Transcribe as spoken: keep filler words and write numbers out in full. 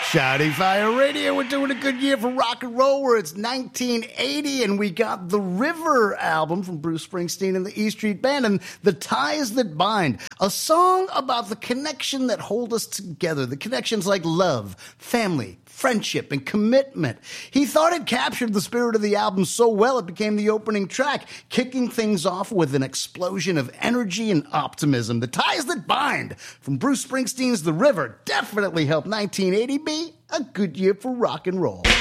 Shouting Fire Radio, we're doing a good year for rock and roll where it's nineteen eighty and we got the River album from Bruce Springsteen and the E Street Band and The Ties That Bind, a song about the connection that hold us together, the connections like love, family, friendship, and commitment. He thought it captured the spirit of the album so well it became the opening track, kicking things off with an explosion of energy and optimism. The Ties That Bind from Bruce Springsteen's The River definitely helped nineteen eighty be a good year for rock and roll.